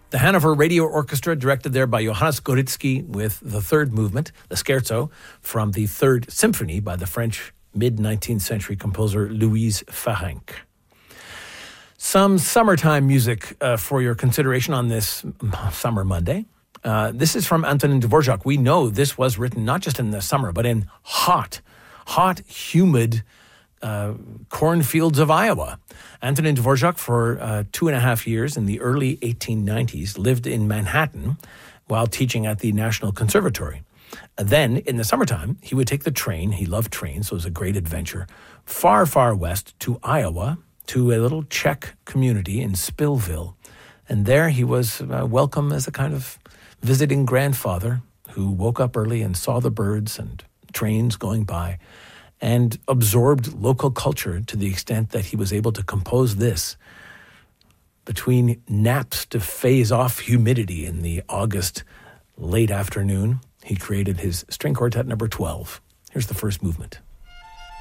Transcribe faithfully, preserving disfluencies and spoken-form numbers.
The Hanover Radio Orchestra, directed there by Johannes Goritsky, with the third movement, the scherzo, from the Third Symphony by the French mid-nineteenth century composer Louise Farenc. Some summertime music uh, for your consideration on this summer Monday. Uh, this is from Antonin Dvorak. We know this was written not just in the summer, but in hot, hot, humid uh, cornfields of Iowa. Antonin Dvorak, for uh, two and a half years in the early eighteen nineties, lived in Manhattan while teaching at the National Conservatory. And then, in the summertime, he would take the train. He loved trains, so it was a great adventure. Far, far west to Iowa, to a little Czech community in Spillville. And there he was uh, welcome as a kind of visiting grandfather who woke up early and saw the birds and trains going by, and absorbed local culture to the extent that he was able to compose this between naps to phase off humidity in the August late afternoon. He created his string quartet number twelve. Here's the first movement.